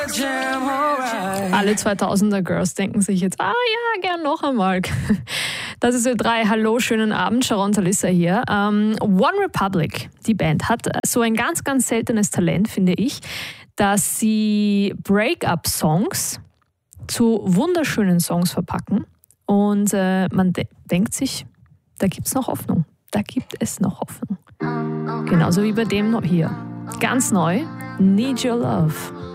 Alle 2000er Girls denken sich jetzt, ja, gern noch einmal. Das ist Ö3. Hallo, schönen Abend, Sharon Talissa hier. One Republic, die Band, hat so ein ganz, ganz seltenes Talent, finde ich, dass sie Break-up-Songs zu wunderschönen Songs verpacken. Und man denkt sich, da gibt es noch Hoffnung. Da gibt es noch Hoffnung. Genauso wie bei dem noch hier. Ganz neu, Need Your Love.